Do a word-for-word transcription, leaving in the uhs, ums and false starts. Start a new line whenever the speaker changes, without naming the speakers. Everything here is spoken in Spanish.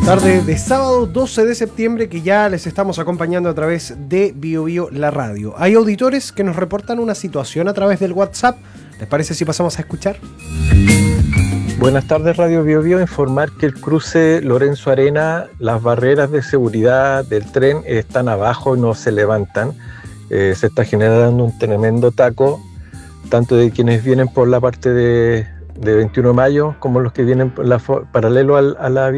Tarde de sábado doce de septiembre, que ya les estamos acompañando a través de Bio Bio La Radio. Hay auditores que nos reportan una situación a través del WhatsApp. ¿Les parece si pasamos a escuchar?
Buenas tardes, Radio Bio Bio. Informar que el cruce Lorenzo Arena, las barreras de seguridad del tren están abajo y no se levantan. Eh, se está generando un tremendo taco, tanto de quienes vienen por la parte de, de veintiuno de mayo como los que vienen por la, paralelo al, a la